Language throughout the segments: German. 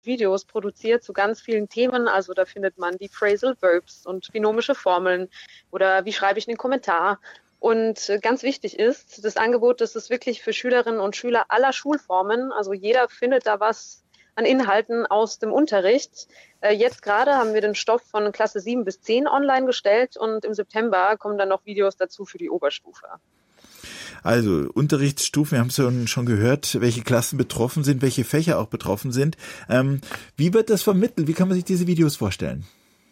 Videos produziert zu ganz vielen Themen. Also da findet man die Phrasal Verbs und binomische Formeln oder wie schreibe ich einen Kommentar. Und ganz wichtig ist, das Angebot, das ist wirklich für Schülerinnen und Schüler aller Schulformen. Also jeder findet da was an Inhalten aus dem Unterricht. Jetzt gerade haben wir den Stoff von Klasse 7 bis 10 online gestellt und im September kommen dann noch Videos dazu für die Oberstufe. Also Unterrichtsstufen, wir haben es schon gehört, welche Klassen betroffen sind, welche Fächer auch betroffen sind. Wie wird das vermittelt? Wie kann man sich diese Videos vorstellen?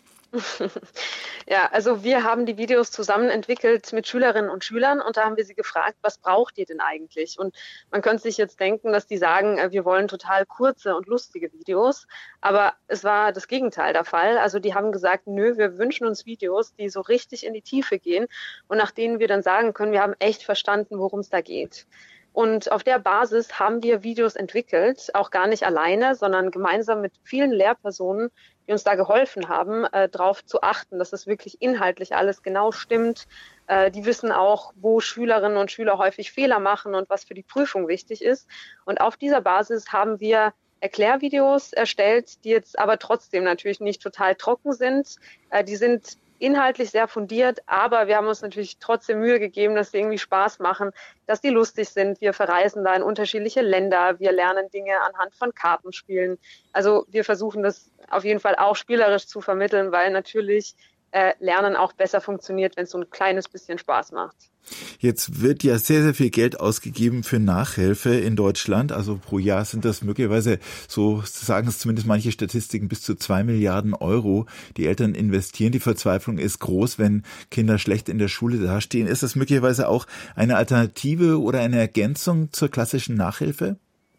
Ja, also wir haben die Videos zusammen entwickelt mit Schülerinnen und Schülern und da haben wir sie gefragt, was braucht ihr denn eigentlich? Und man könnte sich jetzt denken, dass die sagen, wir wollen total kurze und lustige Videos, aber es war das Gegenteil der Fall. Also die haben gesagt, nö, wir wünschen uns Videos, die so richtig in die Tiefe gehen und nach denen wir dann sagen können, wir haben echt verstanden, worum es da geht. Und auf der Basis haben wir Videos entwickelt, auch gar nicht alleine, sondern gemeinsam mit vielen Lehrpersonen, die uns da geholfen haben, darauf zu achten, dass es wirklich inhaltlich alles genau stimmt. Die wissen auch, wo Schülerinnen und Schüler häufig Fehler machen und was für die Prüfung wichtig ist. Und auf dieser Basis haben wir Erklärvideos erstellt, die jetzt aber trotzdem natürlich nicht total trocken sind. Die sind inhaltlich sehr fundiert, aber wir haben uns natürlich trotzdem Mühe gegeben, dass die irgendwie Spaß machen, dass die lustig sind. Wir verreisen da in unterschiedliche Länder, wir lernen Dinge anhand von Kartenspielen. Also wir versuchen das auf jeden Fall auch spielerisch zu vermitteln, weil natürlich Lernen auch besser funktioniert, wenn es so ein kleines bisschen Spaß macht. Jetzt wird ja sehr, sehr viel Geld ausgegeben für Nachhilfe in Deutschland. Also pro Jahr sind das möglicherweise, so sagen es zumindest manche Statistiken, bis zu 2 Milliarden Euro, die Eltern investieren. Die Verzweiflung ist groß, wenn Kinder schlecht in der Schule dastehen. Ist das möglicherweise auch eine Alternative oder eine Ergänzung zur klassischen Nachhilfe?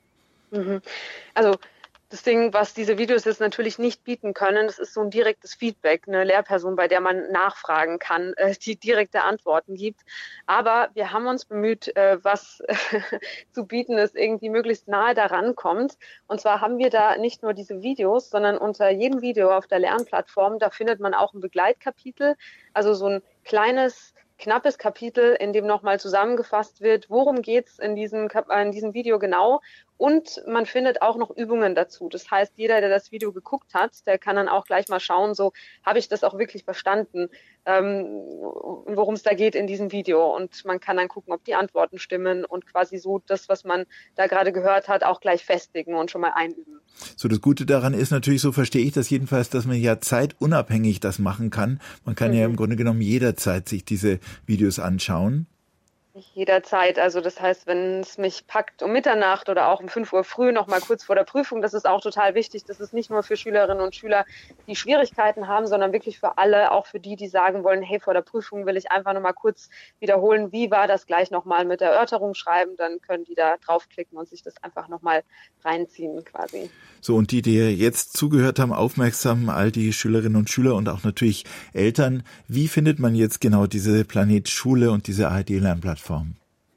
Also das Ding, was diese Videos jetzt natürlich nicht bieten können, das ist so ein direktes Feedback, eine Lehrperson, bei der man nachfragen kann, die direkte Antworten gibt. Aber wir haben uns bemüht, was zu bieten, das irgendwie möglichst nahe daran kommt. Und zwar haben wir da nicht nur diese Videos, sondern unter jedem Video auf der Lernplattform, da findet man auch ein Begleitkapitel, also so ein knappes Kapitel, in dem nochmal zusammengefasst wird, worum geht's in diesem Video genau. Und man findet auch noch Übungen dazu. Das heißt, jeder, der das Video geguckt hat, der kann dann auch gleich mal schauen, so habe ich das auch wirklich verstanden, worum es da geht in diesem Video. Und man kann dann gucken, ob die Antworten stimmen und quasi so das, was man da gerade gehört hat, auch gleich festigen und schon mal einüben. So, das Gute daran ist natürlich, so verstehe ich das jedenfalls, dass man ja zeitunabhängig das machen kann. Man kann ja im Grunde genommen jederzeit sich diese Videos anschauen. Jederzeit. Also das heißt, wenn es mich packt um Mitternacht oder auch um 5 Uhr früh, noch mal kurz vor der Prüfung, das ist auch total wichtig. Das ist nicht nur für Schülerinnen und Schüler, die Schwierigkeiten haben, sondern wirklich für alle, auch für die, die sagen wollen, hey, vor der Prüfung will ich einfach noch mal kurz wiederholen, wie war das gleich noch mal mit der Erörterung schreiben, dann können die da draufklicken und sich das einfach noch mal reinziehen quasi. So, und die jetzt zugehört haben, aufmerksam, all die Schülerinnen und Schüler und auch natürlich Eltern, wie findet man jetzt genau diese Planet Schule und diese ARD-Lernplattform?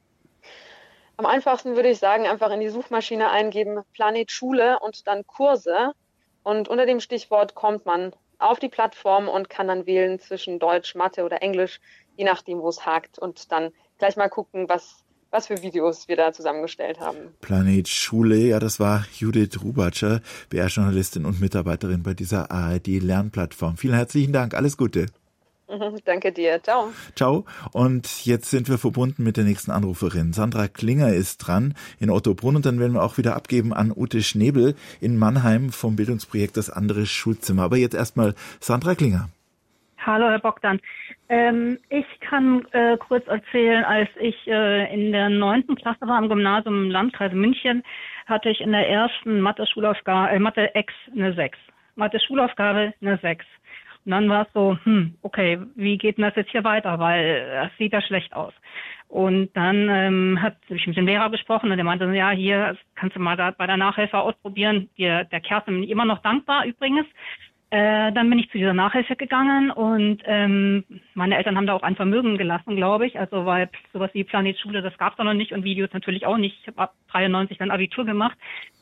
Am einfachsten würde ich sagen, einfach in die Suchmaschine eingeben, Planet Schule und dann Kurse. Und unter dem Stichwort kommt man auf die Plattform und kann dann wählen zwischen Deutsch, Mathe oder Englisch, je nachdem, wo es hakt. Und dann gleich mal gucken, was für Videos wir da zusammengestellt haben. Planet Schule, ja, das war Judith Rubatscher, BR-Journalistin und Mitarbeiterin bei dieser ARD-Lernplattform. Vielen herzlichen Dank, alles Gute. Danke dir, ciao. Ciao. Und jetzt sind wir verbunden mit der nächsten Anruferin. Sandra Klinger ist dran in Ottobrunn und dann werden wir auch wieder abgeben an Ute Schnebel in Mannheim vom Bildungsprojekt Das andere Schulzimmer. Aber jetzt erstmal Sandra Klinger. Hallo, Herr Bogdan. Ich kann kurz erzählen, als ich in der 9. Klasse war am Gymnasium im Landkreis München, hatte ich in der ersten Mathe-Schulaufgabe, Mathe-Ex eine 6. Mathe-Schulaufgabe eine 6. Und dann war es so, okay, wie geht denn das jetzt hier weiter, weil das sieht ja schlecht aus. Und dann habe ich mit dem Lehrer gesprochen und der meinte, ja, hier kannst du mal da bei der Nachhilfe ausprobieren. Der Kerstin bin ich immer noch dankbar übrigens. Dann bin ich zu dieser Nachhilfe gegangen und meine Eltern haben da auch ein Vermögen gelassen, glaube ich. Also weil sowas wie Planet Schule, das gab es da noch nicht und Videos natürlich auch nicht. Ich habe ab 93 dann Abitur gemacht.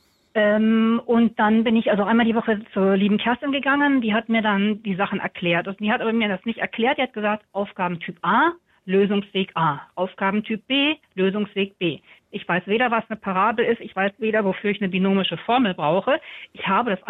Und dann bin ich also einmal die Woche zur lieben Kerstin gegangen. Die hat mir dann die Sachen erklärt. Und die hat aber mir das nicht erklärt. Die hat gesagt, Aufgabentyp A, Lösungsweg A. Aufgabentyp B, Lösungsweg B. Ich weiß weder, was eine Parabel ist. Ich weiß weder, wofür ich eine binomische Formel brauche. Ich habe das